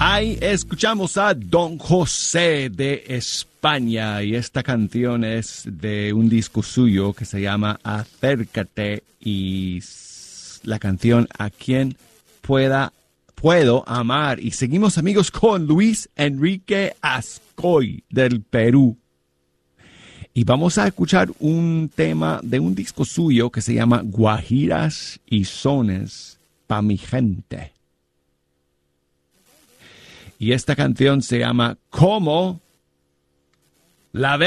Ahí escuchamos a Don José de España y esta canción es de un disco suyo que se llama Acércate y la canción A quien puedo amar. Y seguimos amigos con Luis Enrique Ascoy del Perú. Y vamos a escuchar un tema de un disco suyo que se llama Guajiras y Sones pa' mi gente. Y esta canción se llama Como la